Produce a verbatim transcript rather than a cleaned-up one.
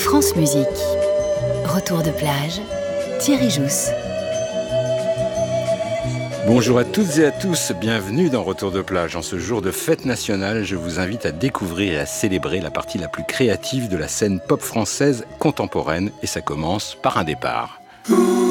France Musique. Retour de plage, Thierry Jousse. Bonjour à toutes et à tous, bienvenue dans Retour de plage. En ce jour de fête nationale, je vous invite à découvrir et à célébrer la partie la plus créative de la scène pop française contemporaine. Et ça commence par un départ.